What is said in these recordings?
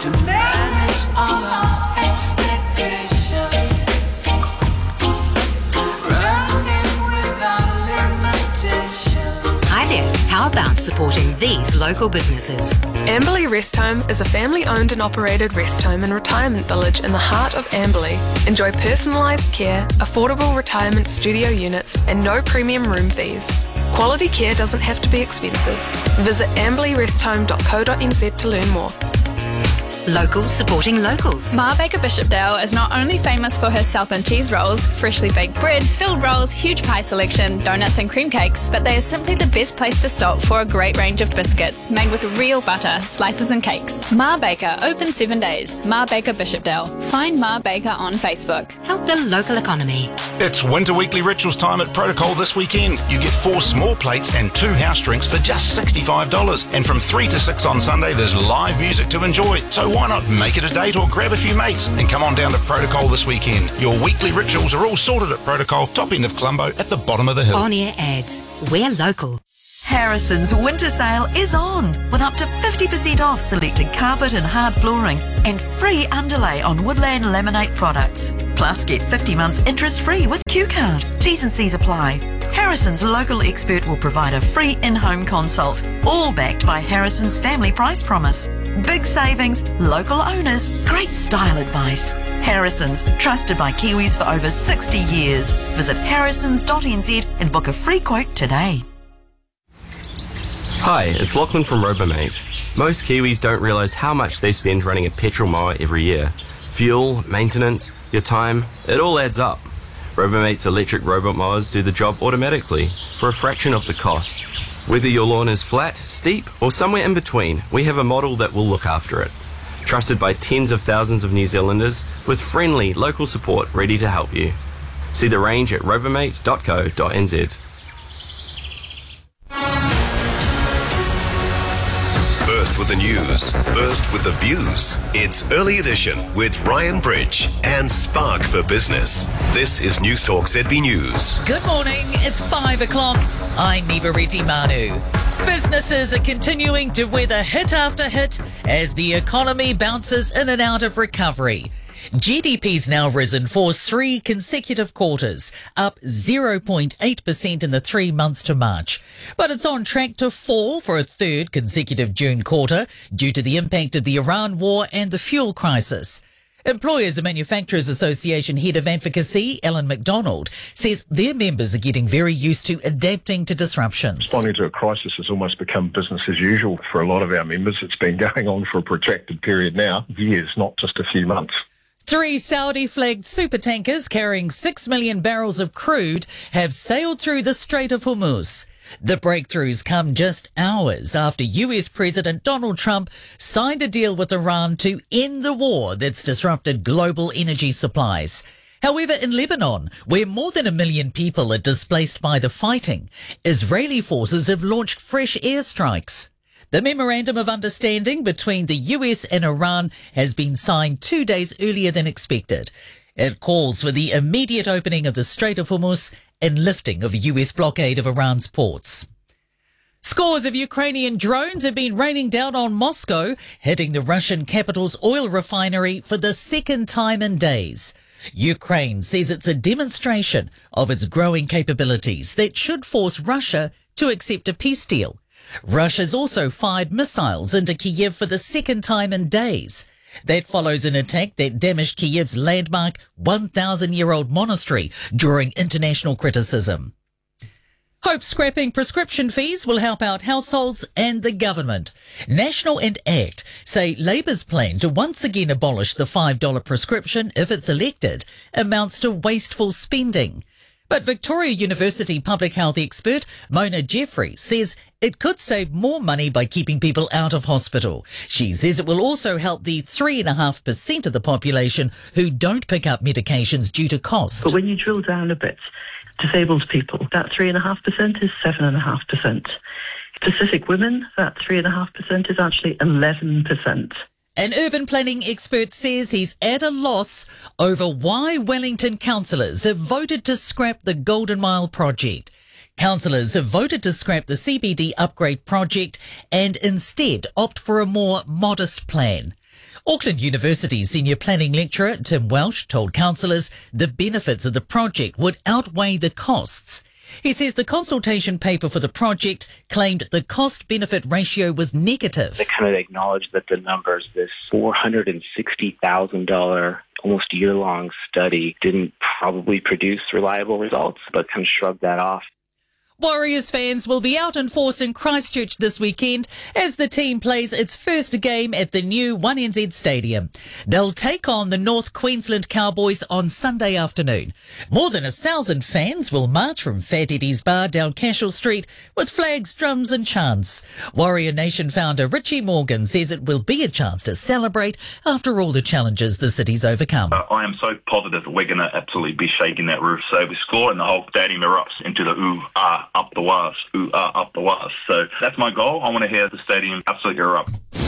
to manage all our expectations. Running without limitations. Hi there, how about supporting these local businesses? Amberley Rest Home is a family-owned and operated rest home and retirement village in the heart of Amberley. Enjoy personalised care, affordable retirement studio units and no premium room fees. Quality care doesn't have to be expensive. Visit amberleyresthome.co.nz to learn more. Locals supporting locals. Ma Baker Bishopdale is not only famous for her Southland cheese rolls, freshly baked bread, filled rolls, huge pie selection, donuts and cream cakes, but they are simply the best place to stop for a great range of biscuits made with real butter, slices and cakes. Ma Baker, open 7 days. Ma Baker Bishopdale. Find Ma Baker on Facebook. Help the local economy. It's Winter Weekly Rituals time at Protocol this weekend. You get 4 small plates and 2 house drinks for just $65. And from 3 to 6 on Sunday, there's live music to enjoy. So why not make it a date or grab a few mates and come on down to Protocol this weekend. Your weekly rituals are all sorted at Protocol, top end of Colombo, at the bottom of the hill. On-air ads. We're local. Harrison's winter sale is on with up to 50% off selected carpet and hard flooring and free underlay on Woodland Laminate products. Plus get 50 months interest free with Q-Card. T's and C's apply. Harrison's local expert will provide a free in-home consult, all backed by Harrison's family price promise. Big savings, local owners, great style advice. Harrison's, trusted by Kiwis for over 60 years. Visit harrisons.nz and book a free quote today. Hi, it's Lachlan from Robomate. Most Kiwis don't realise how much they spend running a petrol mower every year. Fuel, maintenance, your time, it all adds up. Robomate's electric robot mowers do the job automatically for a fraction of the cost. Whether your lawn is flat, steep, or somewhere in between, we have a model that will look after it. Trusted by tens of thousands of New Zealanders with friendly local support ready to help you. See the range at robomate.co.nz. First with the news, first with the views. It's Early Edition with Ryan Bridge and Spark for Business. This is News Talk ZB News. Good morning, it's 5 o'clock. I'm Niva Reddy Manu. Businesses are continuing to weather hit after hit as the economy bounces in and out of recovery. GDP's now risen for 3 consecutive quarters, up 0.8% in the 3 months to March. But it's on track to fall for a 3rd consecutive June quarter due to the impact of the Iran war and the fuel crisis. Employers and Manufacturers Association Head of Advocacy, Ellen McDonald, says their members are getting very used to adapting to disruptions. Responding to a crisis has almost become business as usual for a lot of our members. It's been going on for a protracted period now, years, not just a few months. 3 Saudi-flagged supertankers carrying 6 million barrels of crude have sailed through the Strait of Hormuz. The breakthroughs come just hours after US President Donald Trump signed a deal with Iran to end the war that's disrupted global energy supplies. However, in Lebanon, where more than 1 million people are displaced by the fighting, Israeli forces have launched fresh airstrikes. The Memorandum of Understanding between the US and Iran has been signed 2 days earlier than expected. It calls for the immediate opening of the Strait of Hormuz and lifting of US blockade of Iran's ports. Scores of Ukrainian drones have been raining down on Moscow, hitting the Russian capital's oil refinery for the 2nd time in days. Ukraine says it's a demonstration of its growing capabilities that should force Russia to accept a peace deal. Russia's also fired missiles into Kyiv for the 2nd time in days. That follows an attack that damaged Kyiv's landmark 1,000-year-old monastery, drawing international criticism. Hope scrapping prescription fees will help out households and the government. National and ACT say Labour's plan to once again abolish the $5 prescription if it's elected amounts to wasteful spending. But Victoria University public health expert Mona Jeffrey says it could save more money by keeping people out of hospital. She says it will also help the 3.5% of the population who don't pick up medications due to cost. But when you drill down a bit, disabled people, that 3.5% is 7.5%. Pacific women, that 3.5% is actually 11%. An urban planning expert says he's at a loss over why Wellington councillors have voted to scrap the Golden Mile project. Councillors have voted to scrap the CBD upgrade project and instead opt for a more modest plan. Auckland University senior planning lecturer Tim Welsh told councillors the benefits of the project would outweigh the costs. He says the consultation paper for the project claimed the cost-benefit ratio was negative. They kind of acknowledged that the numbers, this $460,000 almost year-long study, didn't probably produce reliable results, but kind of shrugged that off. Warriors fans will be out in force in Christchurch this weekend as the team plays its first game at the new 1NZ Stadium. They'll take on the North Queensland Cowboys on Sunday afternoon. More than 1,000 fans will march from Fat Eddie's Bar down Cashel Street with flags, drums and chants. Warrior Nation founder Richie Morgan says it will be a chance to celebrate after all the challenges the city's overcome. I am so positive that we're going to absolutely be shaking that roof. So we score and the whole stadium erupts into the ooh, ah, up the was, ooh, ah, up the was. So that's my goal. I want to hear the stadium absolutely erupt.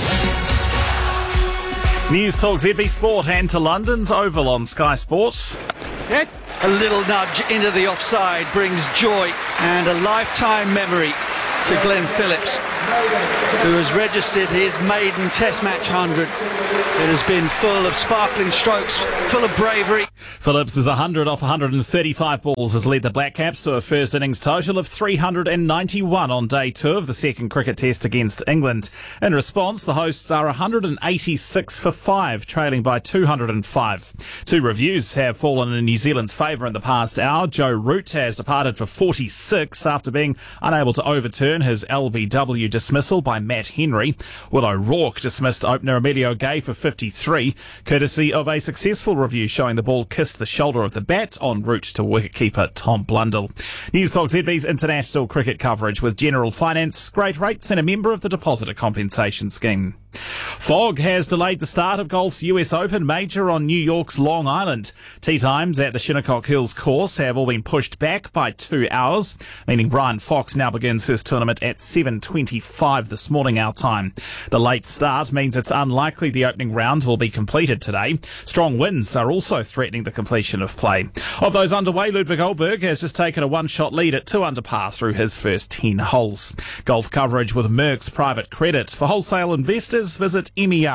News Talk ZB Sport and to London's Oval on Sky Sport. A little nudge into the offside brings joy and a lifetime memory to Glenn Phillips, who has registered his maiden Test match 100. It has been full of sparkling strokes, full of bravery. Phillips is 100 off 135 balls, has led the Black Caps to a first innings total of 391 on day 2 of the second cricket test against England. In response, the hosts are 186 for 5, trailing by 205. 2 reviews have fallen in New Zealand's favour in the past hour. Joe Root has departed for 46 after being unable to overturn his LBW dismissal by Matt Henry. Will O'Rourke dismissed opener Emilio Gay for 53, courtesy of a successful review showing the ball kissed the shoulder of the bat en route to wicketkeeper Tom Blundell. News Talk ZB's international cricket coverage with General Finance, great rates and a member of the Depositor Compensation Scheme. Fog has delayed the start of golf's US Open major on New York's Long Island. Tee times at the Shinnecock Hills course have all been pushed back by 2 hours, meaning Brian Fox now begins his tournament at 7:25 this morning our time. The late start means it's unlikely the opening round will be completed today. Strong winds are also threatening the completion of play. Of those underway, Ludwig Goldberg has just taken a one-shot lead at 2 under par through his first 10 holes. Golf coverage with Merck's Private Credit. For wholesale investors, visit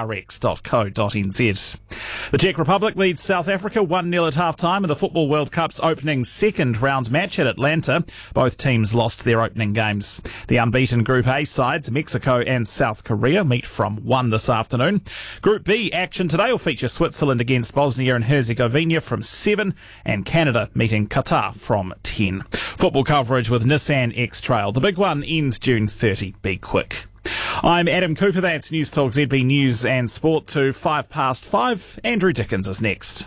merx.co.nz. The Czech Republic leads South Africa 1-0 at half-time in the Football World Cup's opening second round match at Atlanta. Both teams lost their opening games. The unbeaten Group A sides, Mexico and South Korea, meet from 1 this afternoon. Group B action today will feature Switzerland against Bosnia and Herzegovina from 7 and Canada meeting Qatar from 10. Football coverage with Nissan X-Trail. The big one ends June 30. Be quick. I'm Adam Cooper. That's News Talk ZB News and Sport to 5:05. Andrew Dickens is next.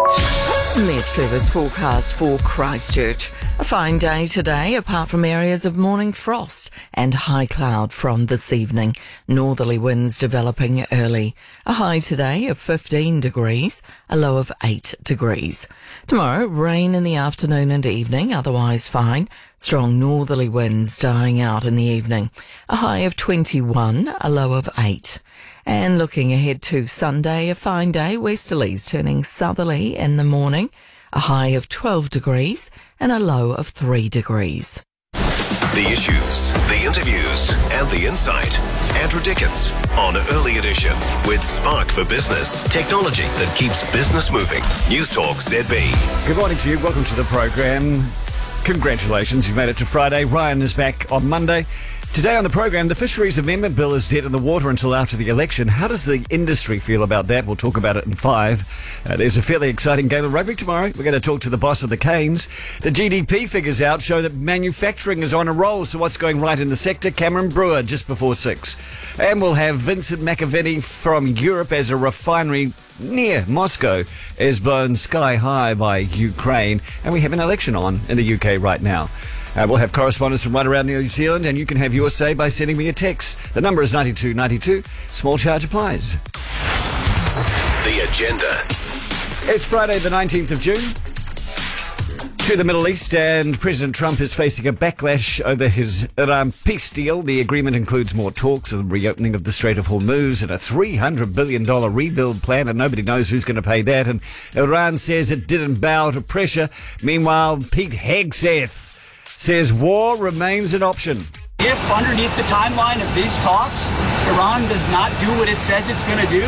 Met Service forecast for Christchurch. A fine day today, apart from areas of morning frost and high cloud from this evening. Northerly winds developing early. A high today of 15 degrees, a low of 8 degrees. Tomorrow, rain in the afternoon and evening, otherwise fine. Strong northerly winds dying out in the evening. A high of 21, a low of 8. And looking ahead to Sunday, a fine day, westerlies turning southerly in the morning, a high of 12 degrees and a low of 3 degrees. The issues, the interviews and the insight. Andrew Dickens on Early Edition with Spark for Business. Technology that keeps business moving. News Talk ZB. Good morning to you. Welcome to the program. Congratulations, you've made it to Friday. Ryan is back on Monday. Today on the program, the Fisheries Amendment Bill is dead in the water until after the election. How does the industry feel about that? We'll talk about it in 5. There's a fairly exciting game of rugby tomorrow. We're going to talk to the boss of the Canes. The GDP figures out show that manufacturing is on a roll. So what's going right in the sector? Cameron Brewer just before 6. And we'll have Vincent McAvenny from Europe as a refinery near Moscow is blown sky high by Ukraine. And we have an election on in the UK right now. We'll have correspondents from right around New Zealand, and you can have your say by sending me a text. The number is 9292. Small charge applies. The agenda. It's Friday the 19th of June. To the Middle East, and President Trump is facing a backlash over his Iran peace deal. The agreement includes more talks of the reopening of the Strait of Hormuz and a $300 billion rebuild plan, and nobody knows who's going to pay that. And Iran says it didn't bow to pressure. Meanwhile, Pete Hegseth says war remains an option. If underneath the timeline of these talks, Iran does not do what it says it's going to do,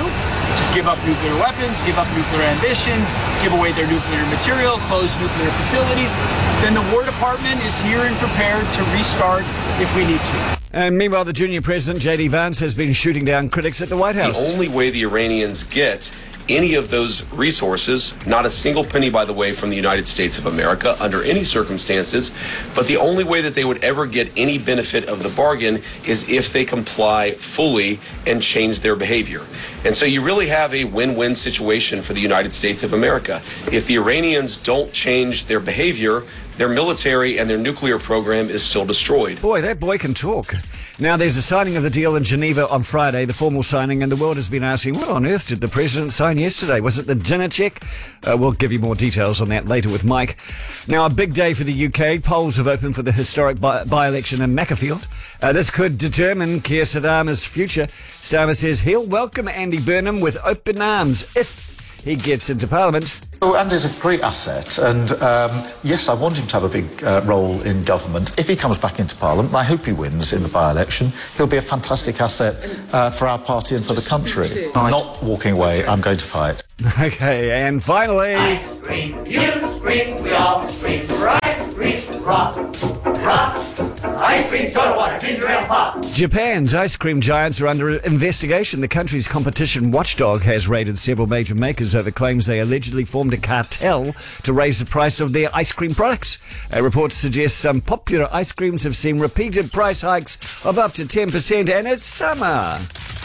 just give up nuclear weapons, give up nuclear ambitions, give away their nuclear material, close nuclear facilities, then the War Department is here and prepared to restart if we need to. And meanwhile, the junior president, J.D. Vance, has been shooting down critics at the White House. The only way the Iranians get any of those resources, not a single penny, by the way, from the United States of America under any circumstances, but the only way that they would ever get any benefit of the bargain is if they comply fully and change their behavior. And so you really have a win-win situation for the United States of America. If the Iranians don't change their behavior, their military and their nuclear program is still destroyed. Boy, that boy can talk. Now, there's a signing of the deal in Geneva on Friday, the formal signing, and the world has been asking, what on earth did the president sign yesterday? Was it the dinner check? We'll give you more details on that later with Mike. Now, a big day for the UK. Polls have opened for the historic by-election in Macclesfield. This could determine Keir Starmer's future. Starmer says he'll welcome Andy Burnham with open arms if he gets into Parliament. Oh, Andy's a great asset, and yes, I want him to have a big role in government. If he comes back into Parliament, I hope he wins in the by-election. He'll be a fantastic asset for our party and for the country. I'm not walking away, I'm going to fight. Okay, and finally... I scream, you scream, we all scream, right, scream, rock, rock. Ice cream, soda water, ginger ale pop. Japan's ice cream giants are under investigation. The country's competition watchdog has raided several major makers over claims they allegedly formed a cartel to raise the price of their ice cream products. Reports suggest some popular ice creams have seen repeated price hikes of up to 10%, and it's summer.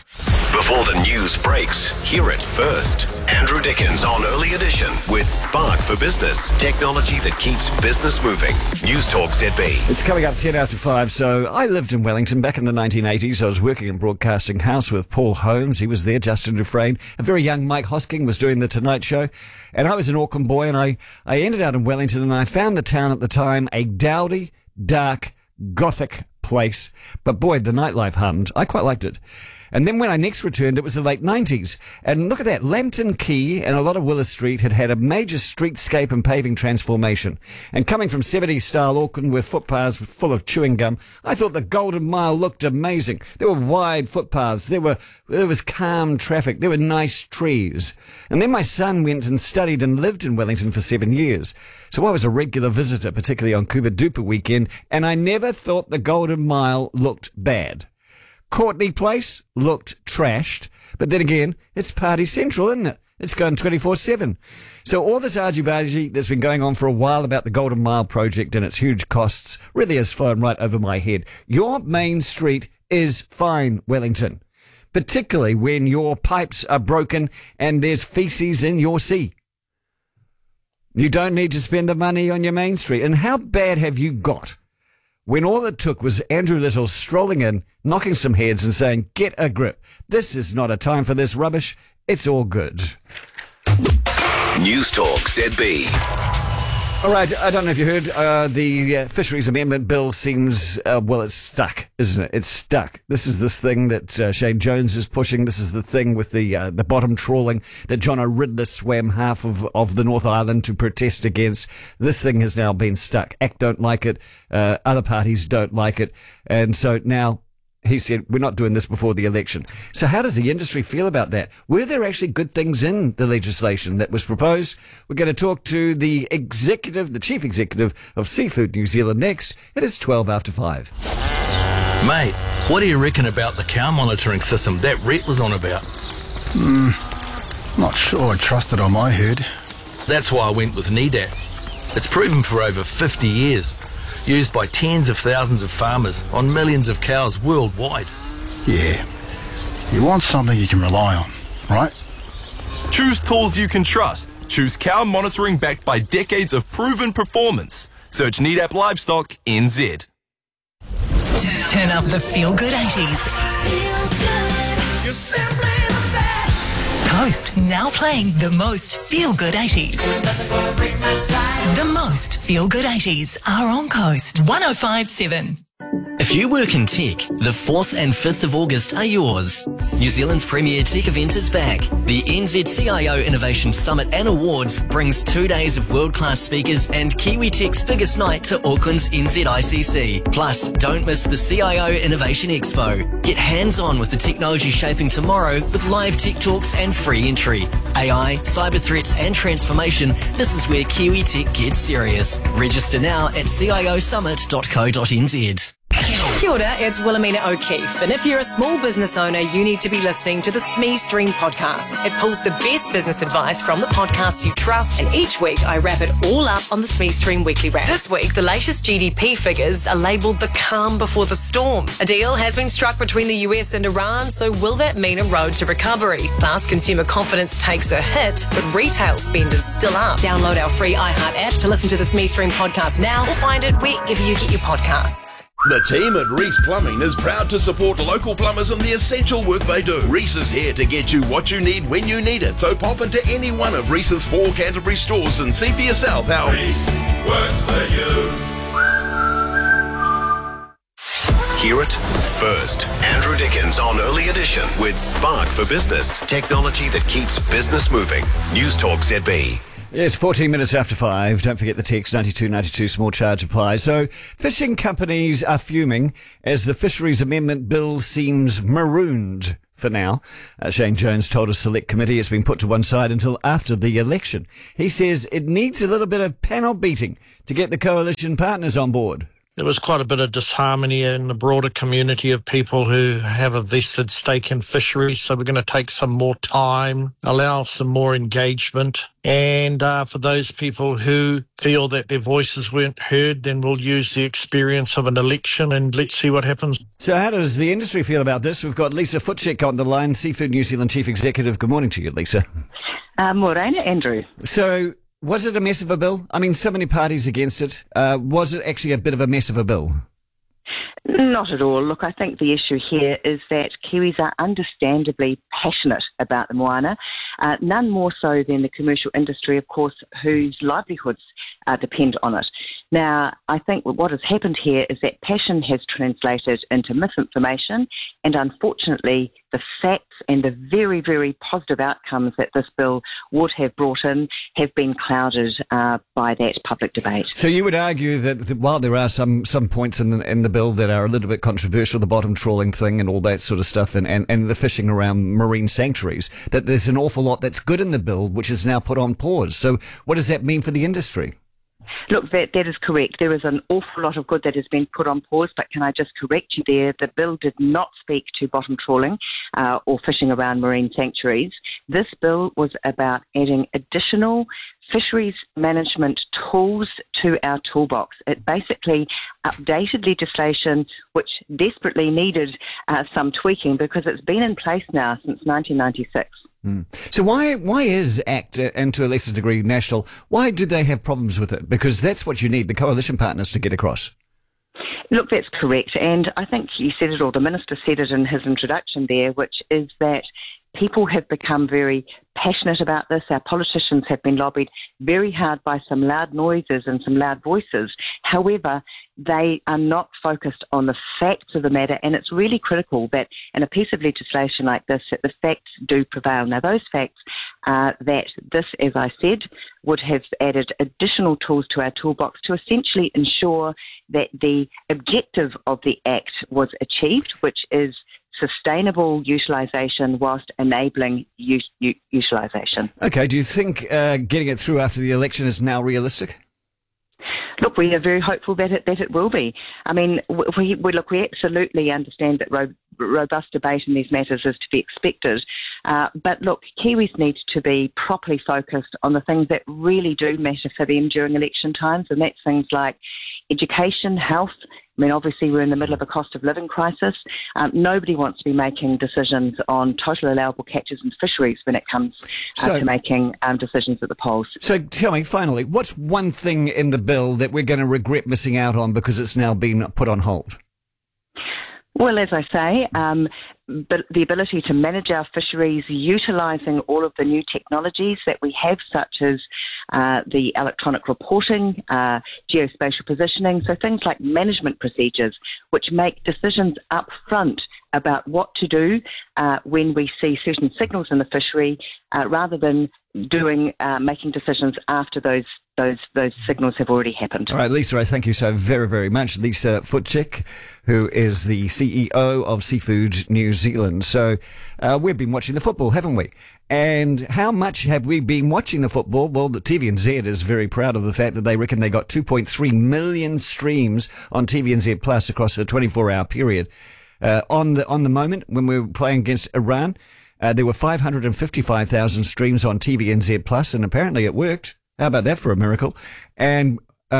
Before the news breaks, hear it first. Andrew Dickens on Early Edition with Spark for Business. Technology that keeps business moving. News Talk ZB. It's coming up 10 after 5. So I lived in Wellington back in the 1980s. I was working in Broadcasting House with Paul Holmes. He was there. Justin Dufresne. A very young Mike Hosking was doing The Tonight Show. And I was an Auckland boy, and I ended out in Wellington, and I found the town at the time a dowdy, dark, gothic place. But boy, the nightlife hummed. I quite liked it. And then when I next returned, it was the late 90s. And look at that, Lambton Quay and a lot of Willis Street had had a major streetscape and paving transformation. And coming from 70s-style Auckland with footpaths full of chewing gum, I thought the Golden Mile looked amazing. There were wide footpaths, there was calm traffic, there were nice trees. And then my son went and studied and lived in Wellington for 7 years. So I was a regular visitor, particularly on Kuba Duper weekend, and I never thought the Golden Mile looked bad. Courtney Place looked trashed, but then again, it's party central, isn't it? It's going 24/7. So all this argy-bargy that's been going on for a while about the Golden Mile project and its huge costs really has flown right over my head. Your main street is fine, Wellington, particularly when your pipes are broken and there's feces in your sea. You don't need to spend the money on your main street. And how bad have you got when all it took was Andrew Little strolling in, knocking some heads and saying, get a grip. This is not a time for this rubbish. It's all good. News Talk ZB. All right, I don't know if you heard, the Fisheries Amendment Bill seems, it's stuck, isn't it? It's stuck. This is this thing that Shane Jones is pushing. This is the thing with the bottom trawling that John O'Riddler swam half of the North Island to protest against. This thing has now been stuck. ACT don't like it. Other parties don't like it. And so now he said, we're not doing this before the election. So how does the industry feel about that? Were there actually good things in the legislation that was proposed? We're going to talk to the chief executive of Seafood New Zealand next. It is 12 after 5. Mate, what do you reckon about the cow monitoring system that Rhett was on about? Not sure I trust it on my herd. That's why I went with NEDAT. It's proven for over 50 years. Used by tens of thousands of farmers on millions of cows worldwide. Yeah. You want something you can rely on, right? Choose tools you can trust. Choose cow monitoring backed by decades of proven performance. Search NEDAP Livestock NZ. Turn up the feel-good 80s. You're simply the best. Coast now playing the most feel-good 80s. The most feel-good 80s are on Coast 105.7. If you work in tech, the 4th and 5th of August are yours. New Zealand's premier tech event is back. The NZCIO Innovation Summit and Awards brings 2 days of world-class speakers and Kiwi Tech's biggest night to Auckland's NZICC. Plus, don't miss the CIO Innovation Expo. Get hands-on with the technology shaping tomorrow with live tech talks and free entry. AI, cyber threats and transformation, this is where Kiwi Tech gets serious. Register now at ciosummit.co.nz. Kia ora, it's Wilhelmina O'Keefe, and if you're a small business owner, you need to be listening to the SME Stream podcast. It pulls the best business advice from the podcasts you trust, and each week I wrap it all up on the SME Stream Weekly Wrap. This week, the latest GDP figures are labelled the calm before the storm. A deal has been struck between the US and Iran, so will that mean a road to recovery? Plus, consumer confidence takes a hit, but retail spend is still up. Download our free iHeart app to listen to the SME Stream podcast now, or find it wherever you get your podcasts. The team at Reese Plumbing is proud to support local plumbers in the essential work they do. Reese is here to get you what you need when you need it. So pop into any one of Reese's 4 Canterbury stores and see for yourself how Reese works for you. Hear it first. Andrew Dickens on Early Edition with Spark for Business. Technology that keeps business moving. News Talk ZB. Yes, 14 minutes after 5. Don't forget the text 9292, small charge applies. So, fishing companies are fuming as the Fisheries Amendment Bill seems marooned for now. Shane Jones told a select committee it's been put to one side until after the election. He says it needs a little bit of panel beating to get the coalition partners on board. There was quite a bit of disharmony in the broader community of people who have a vested stake in fisheries. So we're going to take some more time, allow some more engagement. And for those people who feel that their voices weren't heard, then we'll use the experience of an election and let's see what happens. So how does the industry feel about this? We've got Lisa Futchek on the line, Seafood New Zealand Chief Executive. Good morning to you, Lisa. Morena, Andrew. So, was it a mess of a bill? I mean, so many parties against it. Was it actually a bit of a mess of a bill? Not at all. Look, I think the issue here is that Kiwis are understandably passionate about the moana, none more so than the commercial industry, of course, whose livelihoods depend on it. Now, I think what has happened here is that passion has translated into misinformation, and unfortunately, the facts and the very, very positive outcomes that this bill would have brought in have been clouded by that public debate. So you would argue that while there are some points in the bill that are a little bit controversial, the bottom trawling thing and all that sort of stuff, and the fishing around marine sanctuaries, that there's an awful lot that's good in the bill which is now put on pause. So what does that mean for the industry? Look, that is correct. There is an awful lot of good that has been put on pause, but can I just correct you there? The bill did not speak to bottom trawling or fishing around marine sanctuaries. This bill was about adding additional fisheries management tools to our toolbox. It basically updated legislation which desperately needed some tweaking because it's been in place now since 1996. So why is ACT, and to a lesser degree National, why do they have problems with it? Because that's what you need the coalition partners to get across. Look, that's correct. And I think you said it, or the Minister said it in his introduction there, which is that people have become very passionate about this. Our politicians have been lobbied very hard by some loud noises and some loud voices. However, they are not focused on the facts of the matter, and it's really critical that in a piece of legislation like this, that the facts do prevail. Now, those facts are that this, as I said, would have added additional tools to our toolbox to essentially ensure that the objective of the Act was achieved, which is sustainable utilisation whilst enabling utilisation. Okay, do you think getting it through after the election is now realistic? Look, we are very hopeful that it will be. I mean, we absolutely understand that robust debate in these matters is to be expected. But look, Kiwis need to be properly focused on the things that really do matter for them during election times, and that's things like education, health. I mean, obviously we're in the middle of a cost of living crisis. Nobody wants to be making decisions on total allowable catches and fisheries when it comes to making decisions at the polls. So tell me, finally, what's one thing in the bill that we're going to regret missing out on because it's now been put on hold? Well, as I say, the ability to manage our fisheries utilising all of the new technologies that we have, such as the electronic reporting, geospatial positioning, so things like management procedures, which make decisions up front about what to do when we see certain signals in the fishery, rather than making decisions after those signals have already happened. All right, Lisa, I thank you so very, very much. Lisa Futchik, who is the CEO of Seafood New Zealand. So we've been watching the football, haven't we? And how much have we been watching the football? Well, the TVNZ is very proud of the fact that they reckon they got 2.3 million streams on TVNZ Plus across a 24-hour period. On the moment, when we were playing against Iran, there were 555,000 streams on TVNZ Plus, and apparently it worked. How about that for a miracle? And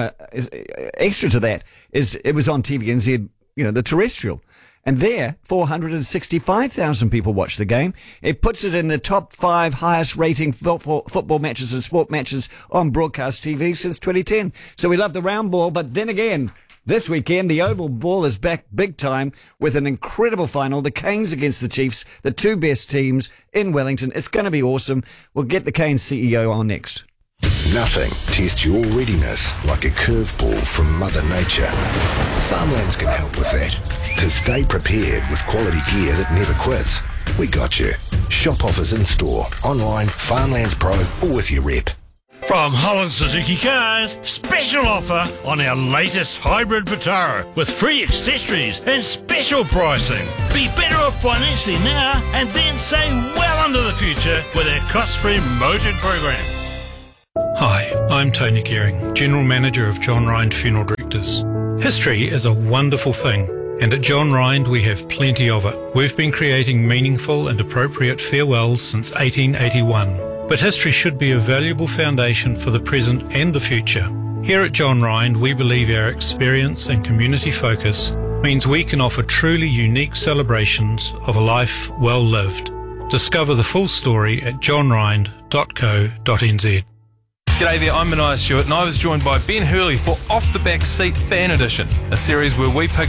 extra to that is it was on TVNZ, the terrestrial. And there, 465,000 people watched the game. It puts it in the top 5 highest rating football matches and sport matches on broadcast TV since 2010. So we love the round ball, but then again, this weekend, the oval ball is back big time with an incredible final. The Canes against the Chiefs, the two best teams in Wellington. It's going to be awesome. We'll get the Canes CEO on next. Nothing tests your readiness like a curveball from Mother Nature. Farmlands can help with that. To stay prepared with quality gear that never quits, we got you. Shop offers in store, online, Farmlands Pro, or with your rep. From Holland Suzuki Cars, special offer on our latest hybrid Vitara with free accessories and special pricing. Be better off financially now and then save well into the future with our cost-free motored program. Hi, I'm Tony Gehring, General Manager of John Rind Funeral Directors. History is a wonderful thing, and at John Rind we have plenty of it. We've been creating meaningful and appropriate farewells since 1881. But history should be a valuable foundation for the present and the future. Here at John Rind, we believe our experience and community focus means we can offer truly unique celebrations of a life well lived. Discover the full story at johnrind.co.nz. G'day there, I'm Maniah Stewart and I was joined by Ben Hurley for Off the Back Seat Ban Edition, a series where we pick